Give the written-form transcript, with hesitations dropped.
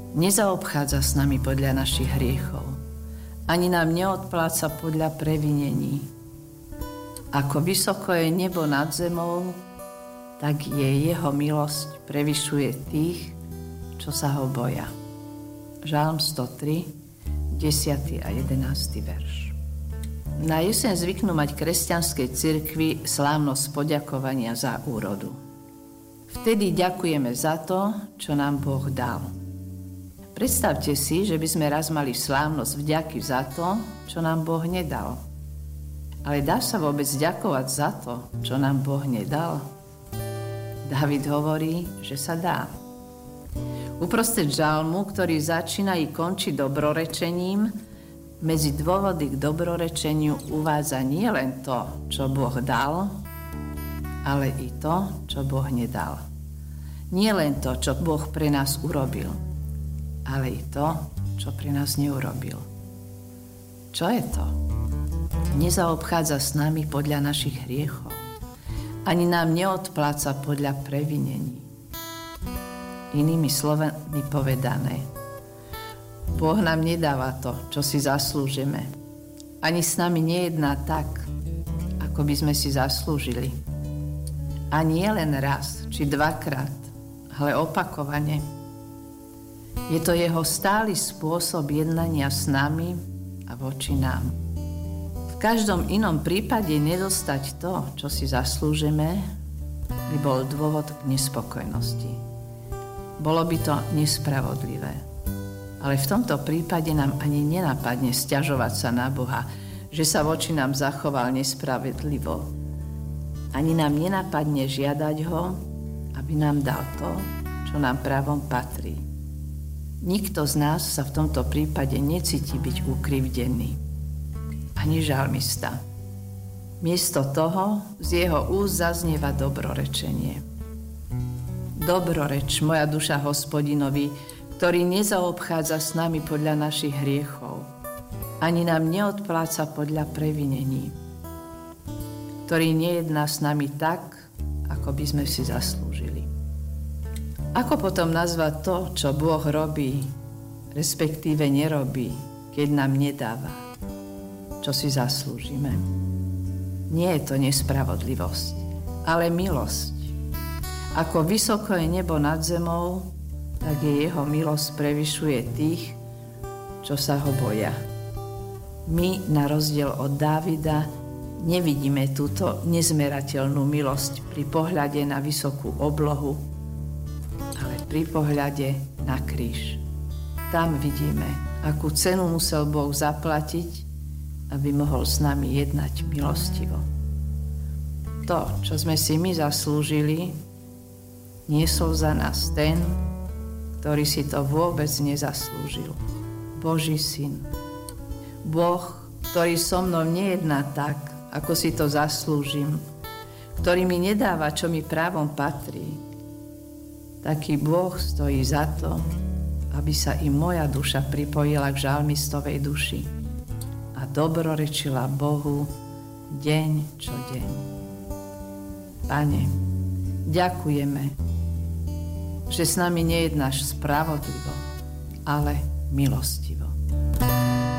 Nezaobchádza s nami podľa našich hriechov, ani nám neodpláca podľa previnení. Ako vysoko je nebo nad zemou, tak jeho milosť prevyšuje tých, čo sa ho boja. Žalm 103, 10. a 11. verš. Na jeseň zvyknú mať kresťanskej cirkvi slávnosť poďakovania za úrodu. Vtedy ďakujeme za to, čo nám Boh dal. Predstavte si, že by sme raz mali slávnosť vďaky za to, čo nám Boh nedal. Ale dá sa vôbec ďakovať za to, čo nám Boh nedal? Dávid hovorí, že sa dá. Uprostred žalmu, ktorý začína i končí dobrorečením, medzi dôvody k dobrorečeniu uvádza nie len to, čo Boh dal, ale i to, čo Boh nedal. Nie len to, čo Boh pre nás urobil, ale i to, čo pre nás neurobil. Čo je to? Nezaobchádza s nami podľa našich hriechov. Ani nám neodpláca podľa previnení. Inými slovami povedané, Boh nám nedáva to, čo si zaslúžime. Ani s nami nejedná tak, ako by sme si zaslúžili. A nie len raz, či dvakrát, ale opakovane. Je to jeho stály spôsob jednania s nami a voči nám. V každom inom prípade nedostať to, čo si zaslúžime, by bol dôvod k nespokojnosti. Bolo by to nespravodlivé. Ale v tomto prípade nám ani nenapadne sťažovať sa na Boha, že sa voči nám zachoval nespravedlivo. Ani nám nenapadne žiadať ho, aby nám dal to, čo nám právom patrí. Nikto z nás sa v tomto prípade necíti byť ukrivdený. Ani žalmista. Miesto toho z jeho úst zaznieva dobrorečenie. Dobroreč, moja duša Hospodinovi, ktorý nezaobchádza s nami podľa našich hriechov, ani nám neodpláca podľa previnení, ktorý nejedná s nami tak, ako by sme si zaslúžili. Ako potom nazvať to, čo Boh robí, respektíve nerobí, keď nám nedáva, čo si zaslúžime? Nie je to nespravodlivosť, ale milosť. Ako vysoko je nebo nad zemou, tak je jeho milosť prevyšuje tých, čo sa ho boja. My, na rozdiel od Dávida, nevidíme túto nezmerateľnú milosť pri pohľade na vysokú oblohu, ale pri pohľade na kríž. Tam vidíme, akú cenu musel Boh zaplatiť, aby mohol s nami jednať milostivo. To, čo sme si my zaslúžili, niesol za nás ten, ktorý si to vôbec nezaslúžil. Boží syn. Boh, ktorý so mnou nejedná tak, ako si to zaslúžim, ktorý mi nedáva, čo mi právom patrí. Taký Boh stojí za to, aby sa i moja duša pripojila k žalmistovej duši a dobrorečila Bohu deň čo deň. Pane, ďakujeme, že s nami nejednáš spravodlivo, ale milostivo.